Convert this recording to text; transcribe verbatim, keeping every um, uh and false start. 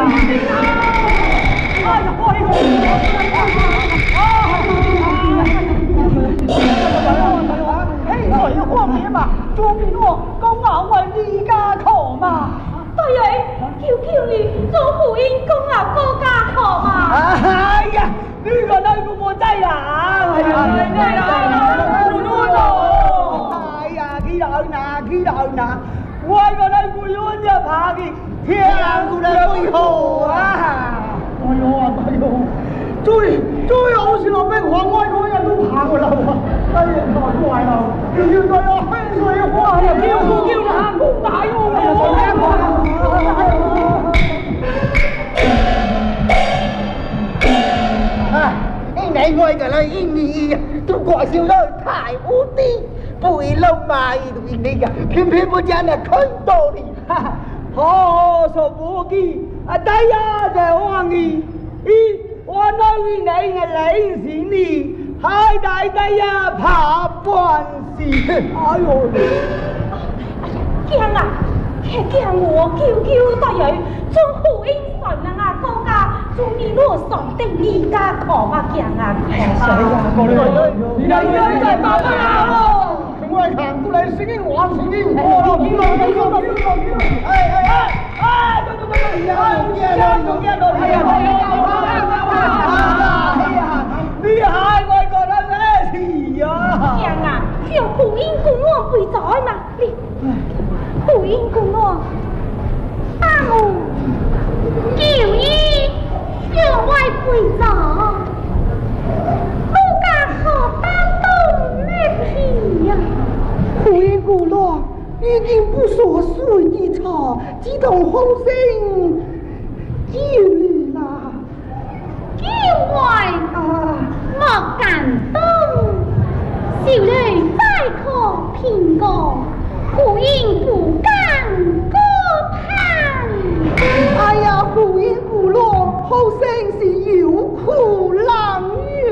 偏偏不见了看到你，哈哈，好说不记啊！大家在望你，咦，我那位你嘅雷是你，还大大呀怕关系，哎呦！ 惊啊！惊我舅舅大人将福音传啊国家，祝你落上定二家狂啊惊啊！ 谁呀？过来，你来你在打啊！我看过来声音，我声音，我听到听到听到听到，哎哎哎哎，对对对对，哎，见到见到，哎呀哎呀哎呀，你害我个人来气呀！ 娘啊，叫福音公我跪在嘛，你福音公我，阿母，叫伊向外跪在，我家何当东那皮呀？ 回过来，已经不说水的茶，只同风声叫你啦。 叫我啊，莫感动，小女再可评过，福音不敢过盼。 哎呀，福音不落，风声是有苦难言。